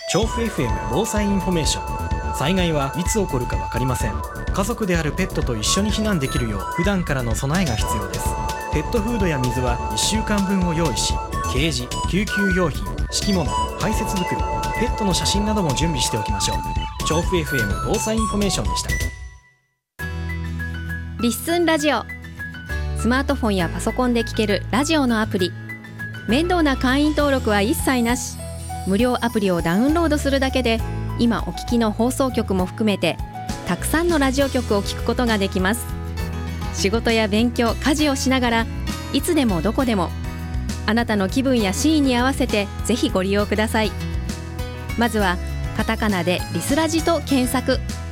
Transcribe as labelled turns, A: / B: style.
A: 調布 FM 防災インフォメーション。災害はいつ起こるか分かりません。家族であるペットと一緒に避難できるよう普段からの備えが必要です。ペットフードや水は1週間分を用意し、ケージ、救急用品、敷物、排泄袋、ペットの写真なども準備しておきましょう。調布 FM 防災インフォメーションでした。
B: リッスンラジオ。スマートフォンやパソコンで聞けるラジオのアプリ。面倒な会員登録は一切なし。無料アプリをダウンロードするだけで、今お聞きの放送局も含めてたくさんのラジオ局を聞くことができます。仕事や勉強、家事をしながらいつでもどこでもあなたの気分やシーンに合わせてぜひご利用ください。まずはカタカナでリスラジと検索。